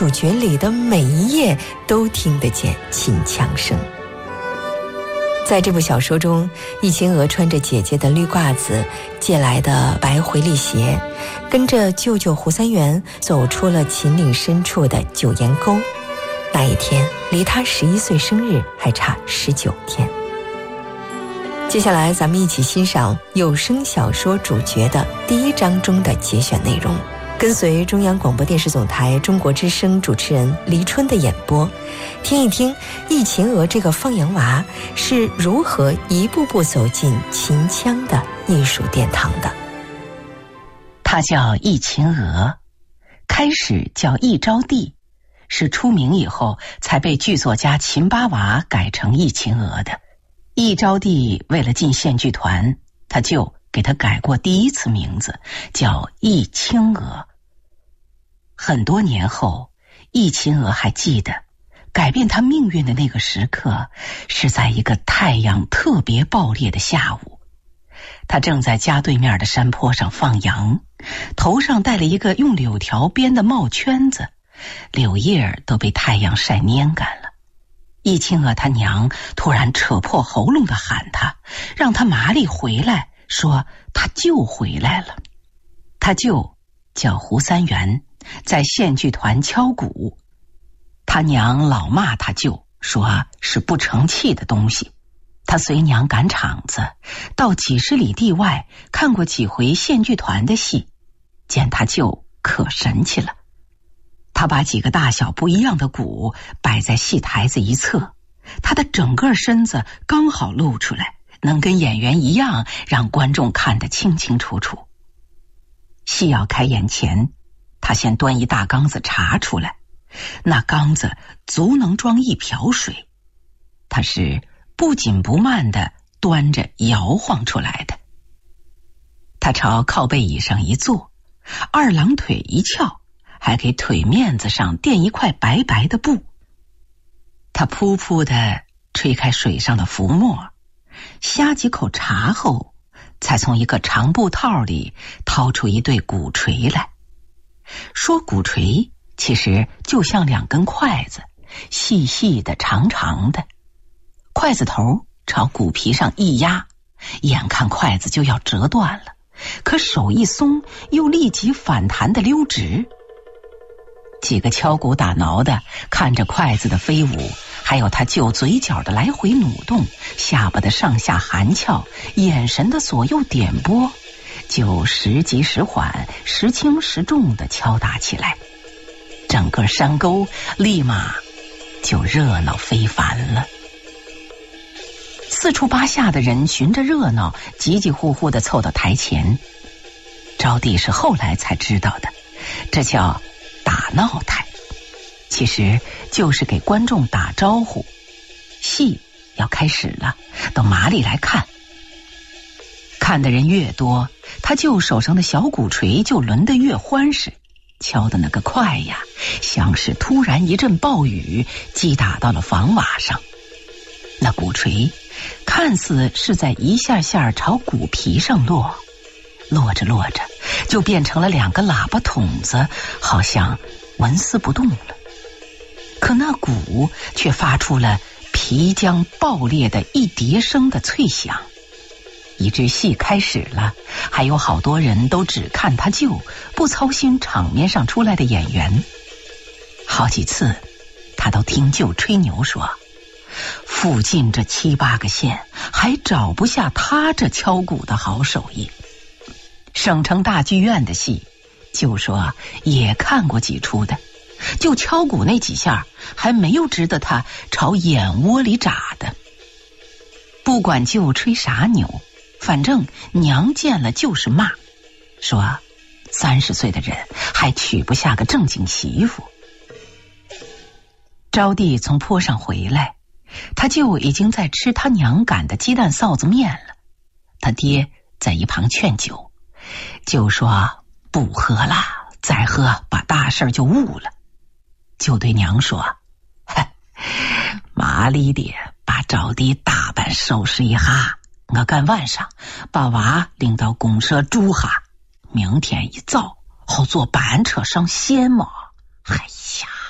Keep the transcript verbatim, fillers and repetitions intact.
主角里的每一页都听得见秦腔声。在这部小说中，易秦娥穿着姐姐的绿褂子借来的白回力鞋，跟着舅舅胡三元走出了秦岭深处的九岩沟。那一天离她十一岁生日还差十九天。接下来咱们一起欣赏有声小说主角的第一章中的节选内容，跟随中央广播电视总台中国之声主持人黎春的演播，听一听易秦娥这个放羊娃是如何一步步走进秦腔的艺术殿堂的。 他叫易秦娥，开始叫易招娣，是出名以后才被剧作家秦八娃改成易秦娥的。易招娣为了进县剧团，他就给他改过第一次名字，叫易青娥。很多年后，易秦娥还记得，改变他命运的那个时刻是在一个太阳特别暴烈的下午。他正在家对面的山坡上放羊，头上戴了一个用柳条编的帽圈子，柳叶都被太阳晒蔫干了。易秦娥他娘突然扯破喉咙地喊他，让他麻利回来，说他舅回来了。他舅叫胡三元，在县剧团敲鼓。他娘老骂他舅，说是不成器的东西。他随娘赶场子，到几十里地外看过几回县剧团的戏，见他舅可神气了。他把几个大小不一样的鼓摆在戏台子一侧，他的整个身子刚好露出来，能跟演员一样，让观众看得清清楚楚。戏要开演前，他先端一大缸子茶出来，那缸子足能装一瓢水，他是不紧不慢地端着摇晃出来的。他朝靠背椅上一坐，二郎腿一翘，还给腿面子上垫一块白白的布。他噗噗地吹开水上的浮沫，呷几口茶后，才从一个长布套里掏出一对鼓槌来。说鼓槌，其实就像两根筷子，细细的长长的，筷子头朝鼓皮上一压，眼看筷子就要折断了，可手一松，又立即反弹的溜直。几个敲鼓打挠的看着筷子的飞舞，还有他舅嘴角的来回努动，下巴的上下含翘，眼神的左右点拨，就时急时缓，时轻时重地敲打起来。整个山沟立马就热闹非凡了。四处八下的人寻着热闹，急急呼呼地凑到台前。招娣是后来才知道的，这叫打闹台，其实就是给观众打招呼，戏要开始了，都麻利来看。看的人越多，他舅手上的小鼓槌就抡得越欢实，敲的那个快呀，像是突然一阵暴雨击打到了房瓦上。那鼓槌看似是在一下下朝鼓皮上落，落着落着就变成了两个喇叭筒子，好像纹丝不动了。可那鼓却发出了皮浆爆裂的一叠声的脆响。一支戏开始了，还有好多人都只看他舅，不操心场面上出来的演员。好几次他都听舅吹牛说，附近这七八个县还找不下他这敲鼓的好手艺。省城大剧院的戏，就说也看过几出的，就敲鼓那几下还没有值得他朝眼窝里眨的。不管舅吹啥牛，反正娘见了就是骂，说三十岁的人还娶不下个正经媳妇。招娣从坡上回来，他舅已经在吃他娘擀的鸡蛋臊子面了。他爹在一旁劝酒，舅说不喝了，再喝把大事就误了。就对娘说，麻利的把招娣打扮收拾一下，我干晚上把娃领到公社住下，明天一早好坐班车上县嘛。哎呀，